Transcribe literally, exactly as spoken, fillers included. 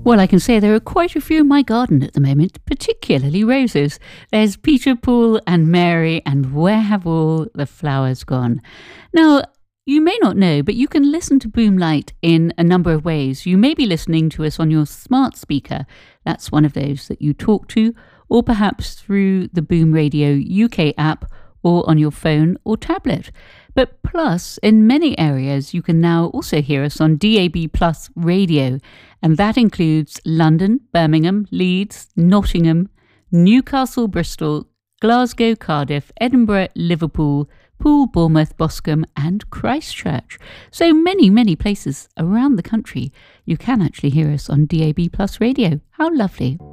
Well, I can say there are quite a few in my garden at the moment, particularly roses. There's Peter, Paul and Mary, and where have all the flowers gone? Now, you may not know, but you can listen to Boomlight in a number of ways. You may be listening to us on your smart speaker. That's one of those that you talk to, or perhaps through the Boom Radio U K app, or on your phone or tablet. But plus, in many areas, you can now also hear us on D A B Plus radio, and that includes London, Birmingham, Leeds, Nottingham, Newcastle, Bristol, Glasgow, Cardiff, Edinburgh, Liverpool, Poole, Bournemouth, Boscombe and Christchurch. So many, many places around the country you can actually hear us on D A B Plus radio. How lovely.